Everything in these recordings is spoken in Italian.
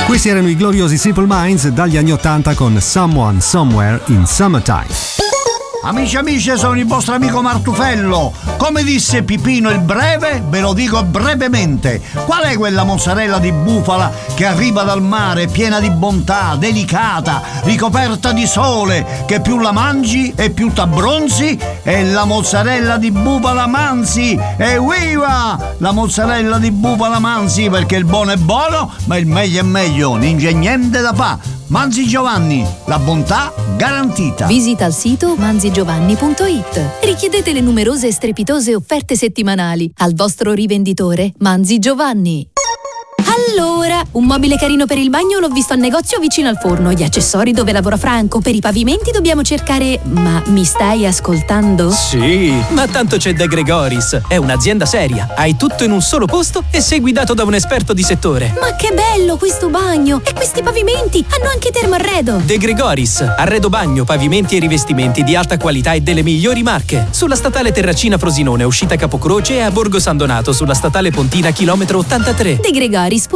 Questi erano i gloriosi Simple Minds dagli anni 80 con Someone Somewhere in Summertime. Amici, sono il vostro amico Martufello. Come disse Pipino il Breve, ve lo dico brevemente. Qual è quella mozzarella di bufala che arriva dal mare, piena di bontà, delicata, ricoperta di sole, che più la mangi e più t'abbronzi? È la mozzarella di bufala Manzi. Evviva! La mozzarella di bufala Manzi, perché il buono è buono, ma il meglio è meglio, non c'è niente da fa'. Manzi Giovanni, la bontà garantita. Visita il sito manzigiovanni.it. Richiedete le numerose e strepitose offerte settimanali al vostro rivenditore Manzi Giovanni. Allora, un mobile carino per il bagno l'ho visto al negozio vicino al forno. Gli accessori dove lavora Franco. Per i pavimenti dobbiamo cercare... Ma mi stai ascoltando? Sì, ma tanto c'è De Gregoris. È un'azienda seria. Hai tutto in un solo posto e sei guidato da un esperto di settore. Ma che bello questo bagno! E questi pavimenti hanno anche termoarredo. De Gregoris, arredo bagno, pavimenti e rivestimenti di alta qualità e delle migliori marche. Sulla statale Terracina Frosinone, uscita Capocroce, e a Borgo San Donato, sulla statale Pontina, chilometro 83. De Gregoris.com.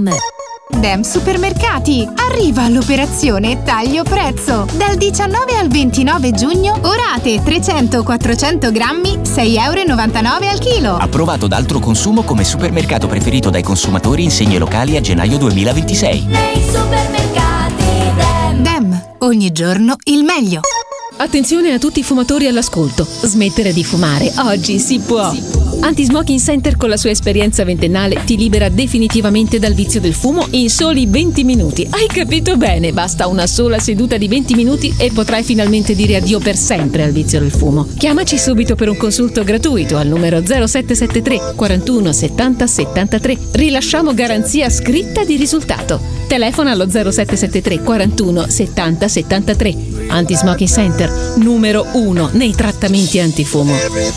Dem Supermercati, arriva l'operazione taglio prezzo. Dal 19 al 29 giugno, orate 300-400 grammi, 6,99 € al chilo. Approvato da Altro Consumo come supermercato preferito dai consumatori in segni locali a gennaio 2026. Nei supermercati Dem. Dem, ogni giorno il meglio. Attenzione a tutti i fumatori all'ascolto. Smettere di fumare oggi si può. Anti-Smoking Center, con la sua esperienza ventennale, ti libera definitivamente dal vizio del fumo in soli 20 minuti. Hai capito bene? Basta una sola seduta di 20 minuti e potrai finalmente dire addio per sempre al vizio del fumo. Chiamaci subito per un consulto gratuito al numero 0773 41 70 73. Rilasciamo garanzia scritta di risultato. Telefona allo 0773 41 70 73. Anti-Smoking Center, numero 1 nei trattamenti antifumo.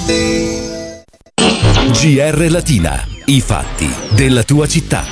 GR Latina, i fatti della tua città.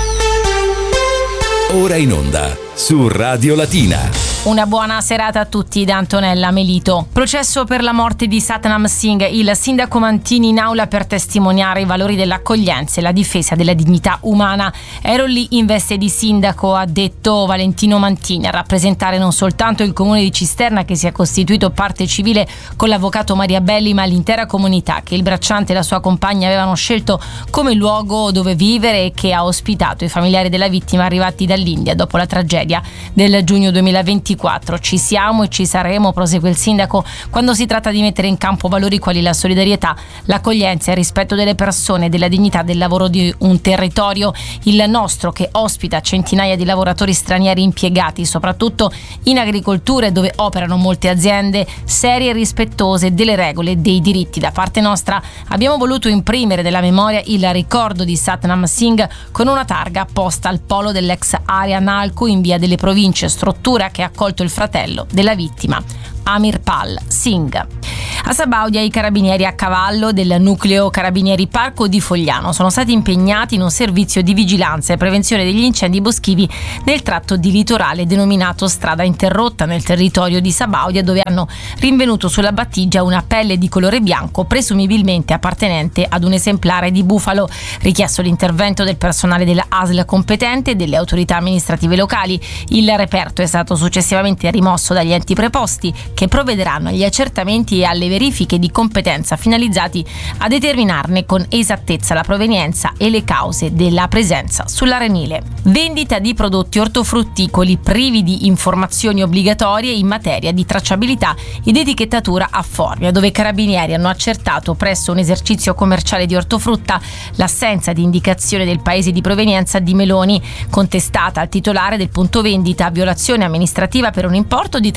Ora in onda su Radio Latina. Una buona serata a tutti da Antonella Melito. Processo per la morte di Satnam Singh, il sindaco Mantini in aula per testimoniare i valori dell'accoglienza e la difesa della dignità umana. Ero lì in veste di sindaco, ha detto Valentino Mantini, a rappresentare non soltanto il comune di Cisterna, che si è costituito parte civile con l'avvocato Maria Belli, ma l'intera comunità che il bracciante e la sua compagna avevano scelto come luogo dove vivere e che ha ospitato i familiari della vittima arrivati dall'India dopo la tragedia del giugno 2024. Ci siamo e ci saremo, prosegue il sindaco, quando si tratta di mettere in campo valori quali la solidarietà, l'accoglienza e il rispetto delle persone e della dignità del lavoro di un territorio, il nostro, che ospita centinaia di lavoratori stranieri impiegati soprattutto in agricoltura, dove operano molte aziende serie e rispettose delle regole e dei diritti. Da parte nostra abbiamo voluto imprimere nella memoria il ricordo di Satnam Singh con una targa apposta al polo dell'ex area Nalco in via delle Province, struttura che ha accolto il fratello della vittima, Amirpal Singh. A Sabaudia i carabinieri a cavallo del nucleo Carabinieri Parco di Fogliano sono stati impegnati in un servizio di vigilanza e prevenzione degli incendi boschivi nel tratto di litorale denominato Strada Interrotta nel territorio di Sabaudia, dove hanno rinvenuto sulla battigia una pelle di colore bianco presumibilmente appartenente ad un esemplare di bufalo. Richiesto l'intervento del personale della ASL competente e delle autorità amministrative locali. Il reperto è stato successivamente rimosso dagli enti preposti, che provvederanno agli accertamenti e alle verifiche di competenza finalizzati a determinarne con esattezza la provenienza e le cause della presenza sull'arenile. Vendita di prodotti ortofrutticoli privi di informazioni obbligatorie in materia di tracciabilità ed etichettatura a Formia, dove i carabinieri hanno accertato presso un esercizio commerciale di ortofrutta l'assenza di indicazione del paese di provenienza di meloni, contestata al titolare del punto vendita, violazione amministrativa per un importo di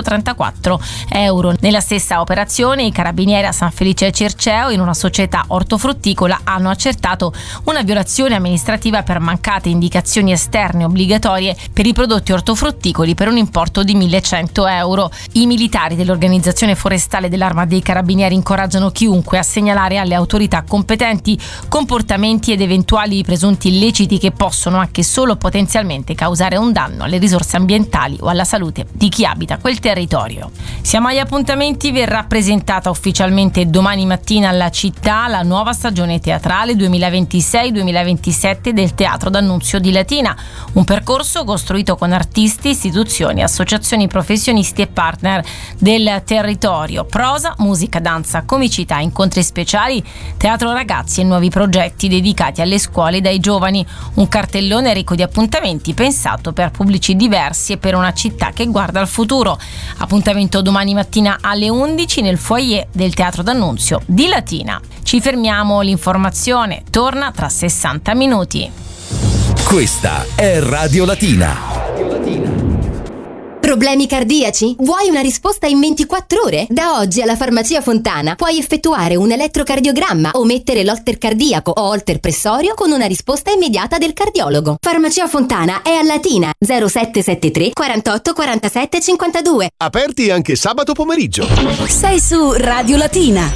334 euro. Nella stessa operazione i carabinieri a San Felice Circeo, in una società ortofrutticola, hanno accertato una violazione amministrativa per mancate indicazioni esterne obbligatorie per i prodotti ortofrutticoli per un importo di 1.100 euro. I militari dell'organizzazione forestale dell'Arma dei Carabinieri incoraggiano chiunque a segnalare alle autorità competenti comportamenti ed eventuali presunti illeciti che possono anche solo potenzialmente causare un danno alle risorse ambientali o alla salute di chi abita quel territorio. Siamo agli appuntamenti, verrà presentata ufficialmente domani mattina alla città la nuova stagione teatrale 2026-2027 del Teatro D'Annunzio di Latina, un percorso costruito con artisti, istituzioni, associazioni, professionisti e partner del territorio. Prosa, musica, danza, comicità, incontri speciali, teatro ragazzi e nuovi progetti dedicati alle scuole e ai giovani. Un cartellone ricco di appuntamenti pensato per pubblici diversi e per una città che guarda al futuro. Appuntamento domani mattina alle 11 nel foyer del Teatro D'Annunzio di Latina. Ci fermiamo, l'informazione torna tra 60 minuti. Questa è Radio Latina. Problemi cardiaci? Vuoi una risposta in 24 ore? Da oggi alla Farmacia Fontana puoi effettuare un elettrocardiogramma o mettere l'holter cardiaco o holter pressorio con una risposta immediata del cardiologo. Farmacia Fontana è a Latina 0773 48 47 52. Aperti anche sabato pomeriggio. Sei su Radio Latina.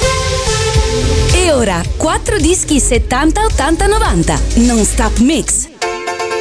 E ora 4 dischi 70 80 90 Non Stop Mix.